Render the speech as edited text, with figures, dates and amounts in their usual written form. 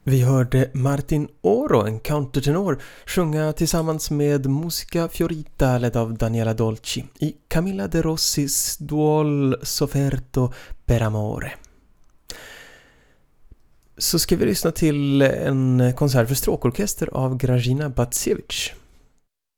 Vi hörde Martin Oro, en countertenor, sjunga tillsammans med Musica Fiorita ledd av Daniela Dolci i Camilla De Rossis Duol Sofferto per Amore. Så ska vi lyssna till en konsert för stråkorkester av Grażyna Bacewicz.